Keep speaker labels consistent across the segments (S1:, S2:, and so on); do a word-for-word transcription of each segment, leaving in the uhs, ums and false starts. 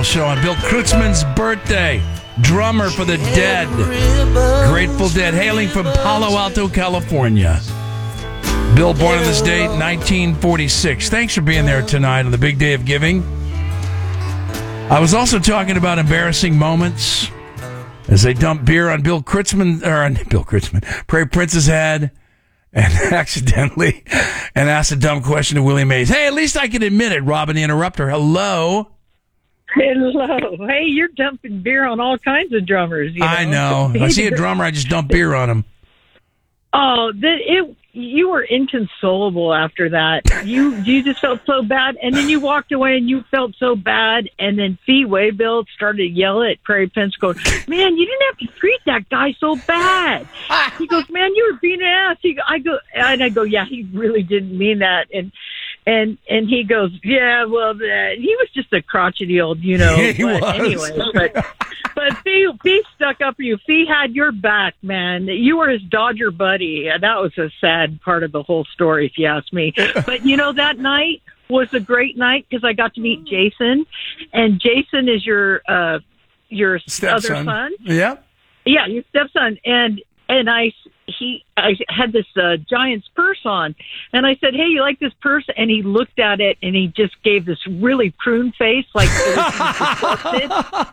S1: Roll show on Bill Kreutzmann's birthday. Drummer for the Dead. Grateful Dead, hailing from Palo Alto, California. Bill, born on this date, nineteen forty-six. Thanks for being there tonight on the big day of giving. I was also talking about embarrassing moments as they dumped beer on Bill Kreutzmann, or on Bill Kreutzmann, Prairie Prince's head, and accidentally, and asked a dumb question to Willie Mays. Hey, at least I can admit it, Robin the Interrupter. Hello.
S2: Hello. Hey, you're dumping beer on all kinds of drummers. You know?
S1: I know. If I see a drummer, I just dump beer on him.
S2: Oh, that it. You were inconsolable after that. You you just felt so bad, and then you walked away, and you felt so bad, and then Fee Waybill started yelling at Prairie Prince, going, "Man, you didn't have to treat that guy so bad." He goes, "Man, you were being an ass." He, I go, and I go, "Yeah, he really didn't mean that." And and and he goes, "Yeah, well, uh, he was just a crotchety old, you know."
S1: He
S2: but
S1: was.
S2: Anyway, but. But Fee, Fee stuck up for you. Fee had your back, man. You were his Dodger buddy. And that was a sad part of the whole story, if you ask me. But, you know, that night was a great night because I got to meet Jason. And Jason is your uh, your
S1: Stepson.
S2: other son.
S1: Yeah.
S2: Yeah, your stepson. And and I he I had this uh, Giants purse on, and I said, "Hey, you like this purse?" And he looked at it, and he just gave this really prune face, like it was disgusted.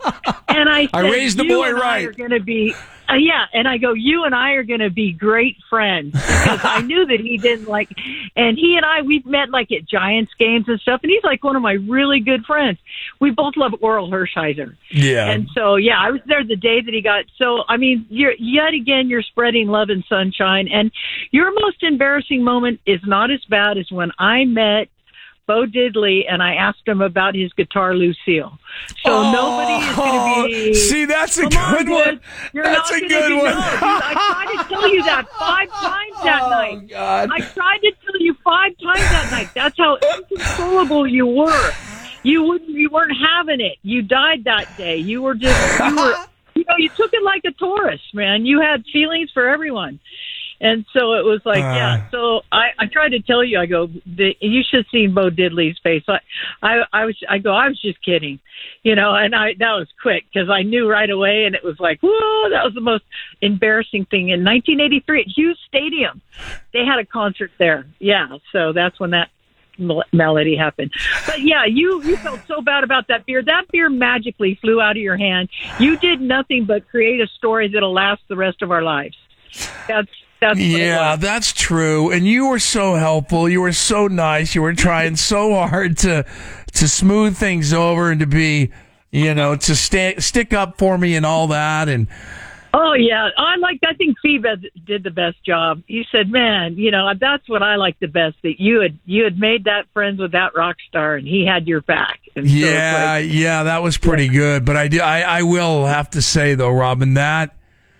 S2: And I said,
S1: I raised the
S2: you
S1: boy
S2: and
S1: right.
S2: I are going to be, uh, yeah. And I go, you and I are going to be great friends because I knew that he didn't like. And he and I, we've met like at Giants games and stuff, and he's like one of my really good friends. We both love Oral Hershiser.
S1: Yeah.
S2: And so, yeah, I was there the day that he got. So, I mean, you're yet again, you're spreading love and sunshine. And your most embarrassing moment is not as bad as when I met Bo Diddley and I asked him about his guitar Lucille. So
S1: oh,
S2: nobody is going to be.
S1: See, that's a
S2: Come
S1: good
S2: on,
S1: one.
S2: dude. You're
S1: That's
S2: not
S1: a
S2: gonna
S1: good
S2: be,
S1: one.
S2: No, dude, I tried to tell you that five times that
S1: Oh,
S2: night.
S1: God.
S2: I tried to tell you five times that night. That's how inconsolable you were. You wouldn't. You weren't having it. You died that day. You were just. You were. You know. You took it like a Taurus, man. You had feelings for everyone. And so it was like, uh, yeah. So I, I tried to tell you, I go, the, you should have seen Bo Diddley's face. I, I, I was, I go, I was just kidding, you know. And I, that was quick because I knew right away, and it was like, whoa, that was the most embarrassing thing in nineteen eighty-three at Hughes Stadium. They had a concert there, yeah. So that's when that melody happened. But yeah, you, you felt so bad about that beer. That beer magically flew out of your hand. You did nothing but create a story that'll last the rest of our lives. That's. That's
S1: yeah, that's true. And you were so helpful. You were so nice. You were trying so hard to to smooth things over and to be, you know, to sta- stick up for me and all that. And
S2: oh yeah, I like. I think Phoebe did the best job. You said, man, you know, that's what I like the best. That you had you had made that friends with that rock star, and he had your back. And
S1: yeah,
S2: so like,
S1: yeah, that was pretty yeah. good. But I do, I, I will have to say though, Robin, that.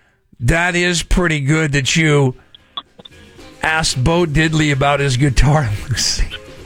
S1: That is pretty good that you asked Bo Diddley about his guitar, Lucy.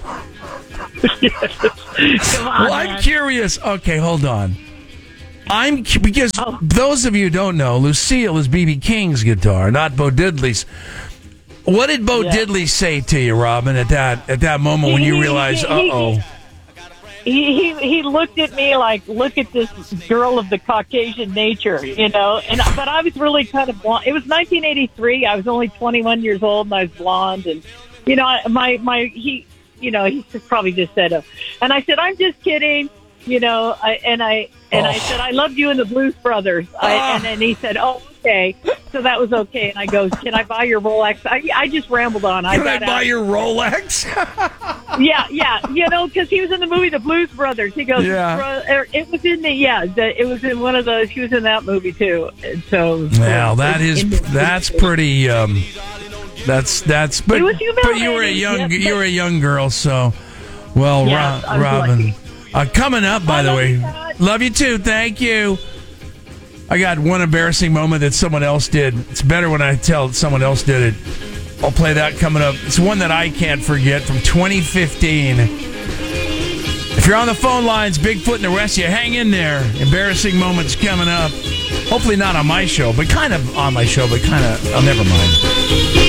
S2: Come on,
S1: well, I'm
S2: man.
S1: curious. Okay, hold on. I'm because
S2: oh.
S1: those of you who don't know, Lucille is B B King's guitar, not Bo Diddley's. What did Bo yeah. Diddley say to you, Robin, at that at that moment when you realized, uh oh?
S2: He, he he looked at me like, look at this girl of the Caucasian nature, you know. And but I was really kind of blonde. It was nineteen eighty-three. I was only twenty-one years old, and I was blonde. And you know, my my he, you know, he probably just said, uh, and I said, I'm just kidding, you know. I, and I and oh. I said, I loved you and the Blues Brothers. I,
S1: ah.
S2: And then he said, oh, okay. So that was okay. And I go, can I buy your Rolex? I, I just rambled on. I
S1: Can I,
S2: got
S1: buy
S2: out.
S1: your Rolex?
S2: yeah, yeah. You know, because he was in the movie The Blues Brothers. He goes,
S1: yeah.
S2: it was in the, yeah, the, it was in one of those, he was in that movie too. And so.
S1: Well, that is, that's pretty, um, that's, that's, but, but you were a young, yes, you were a young girl, so, well,
S2: yeah,
S1: Ro- Robin. Uh, coming up, by
S2: I
S1: the way.
S2: You,
S1: love you too. Thank you. I got one embarrassing moment that someone else did. It's better when I tell someone else did it. I'll play that coming up. It's one that I can't forget from twenty fifteen. If you're on the phone lines, Bigfoot and the rest of you, hang in there. Embarrassing moments coming up. Hopefully not on my show, but kind of on my show, but kind of, oh, never mind.